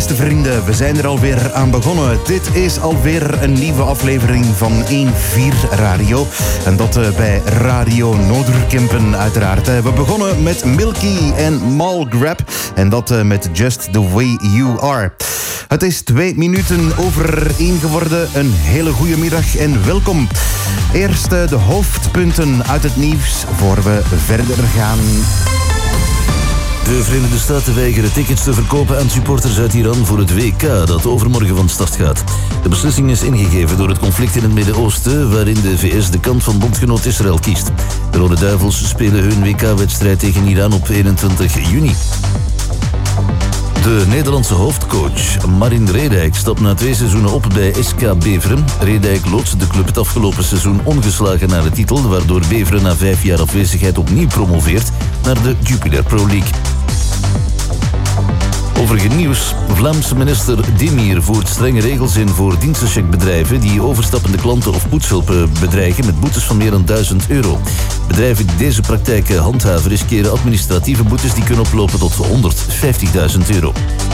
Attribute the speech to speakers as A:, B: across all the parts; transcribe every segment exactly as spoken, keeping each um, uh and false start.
A: beste vrienden, we zijn er alweer aan begonnen. Dit is alweer een nieuwe aflevering van één vier Radio. En dat uh, bij Radio Noorderkempen uiteraard. We begonnen met Milky en Malgrab. En dat uh, met Just The Way You Are. Het is twee minuten over één geworden. Een hele goede middag en welkom. Eerst uh, de hoofdpunten uit het nieuws voor we verder gaan.
B: De Verenigde Staten weigeren tickets te verkopen aan supporters uit Iran voor het W K dat overmorgen van start gaat. De beslissing is ingegeven door het conflict in het Midden-Oosten, waarin de V S de kant van bondgenoot Israël kiest. De Rode Duivels spelen hun W K-wedstrijd tegen Iran op eenentwintig juni. De Nederlandse hoofdcoach Marin Redijk stapt na twee seizoenen op bij S K Beveren. Redijk loodste de club het afgelopen seizoen ongeslagen naar de titel, waardoor Beveren na vijf jaar afwezigheid opnieuw promoveert naar de Jupiler Pro League. Overige nieuws. Vlaamse minister Demir voert strenge regels in voor dienstencheckbedrijven die overstappende klanten of poetshulpen bedreigen met boetes van meer dan duizend euro. Bedrijven die deze praktijken handhaven riskeren administratieve boetes die kunnen oplopen tot honderdvijftigduizend euro.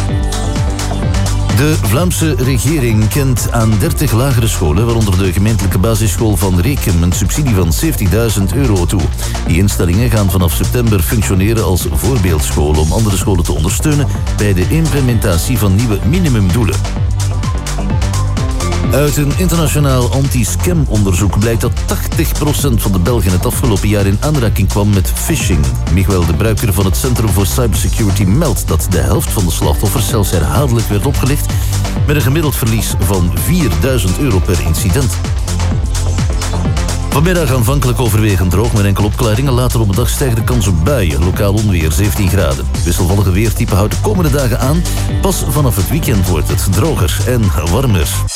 B: De Vlaamse regering kent aan dertig lagere scholen, waaronder de gemeentelijke basisschool van Rekem, een subsidie van zeventigduizend euro toe. Die instellingen gaan vanaf september functioneren als voorbeeldscholen om andere scholen te ondersteunen bij de implementatie van nieuwe minimumdoelen. Uit een internationaal anti-scam-onderzoek blijkt dat tachtig procent van de Belgen het afgelopen jaar in aanraking kwam met phishing. Miguel de Bruiker van het Centrum voor Cybersecurity meldt dat de helft van de slachtoffers zelfs herhaaldelijk werd opgelicht met een gemiddeld verlies van vierduizend euro per incident. Vanmiddag aanvankelijk overwegend droog met enkele opklaringen. Later op de dag stijgt de kans op buien. Lokaal onweer zeventien graden. Wisselvallige weertype houdt de komende dagen aan. Pas vanaf het weekend wordt het droger en warmer.